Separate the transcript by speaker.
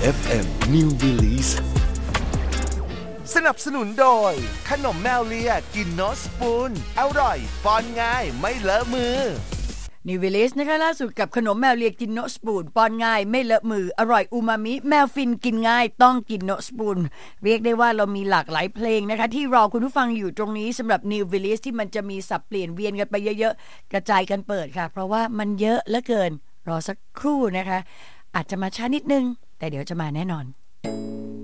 Speaker 1: FM New Release
Speaker 2: สนับสนุนโดยขนมแมวเลียกินโนสปูนอร่อยป้อนง่ายไม่เลอะมือ
Speaker 3: นิวเวลิสนะคะล่าสุดกับขนมแมวเลียกินโนสปูนป้อนง่ายไม่เลอะมืออร่อยอูมามิแมวฟินกินง่ายต้องกินโนสปูนเรียกได้ว่าเรามีหลากหลายเพลงนะคะที่รอคุณผู้ฟังอยู่ตรงนี้สำหรับนิวเวลิสที่มันจะมีสับเปลี่ยนเวียนกันไปเยอะๆกระจายกันเปิดค่ะเพราะว่ามันเยอะเหลือเกินรอสักครู่นะคะอาจจะมาช้านิดนึงแต่เดี๋ยวจะมาแน่นอน